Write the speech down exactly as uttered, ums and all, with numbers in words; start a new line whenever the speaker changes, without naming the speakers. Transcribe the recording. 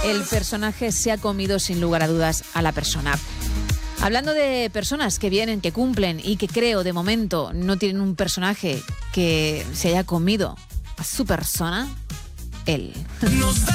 el personaje se ha comido sin lugar a dudas a la persona. Hablando de personas que vienen, que cumplen y que creo de momento no tienen un personaje que se haya comido a su persona, él.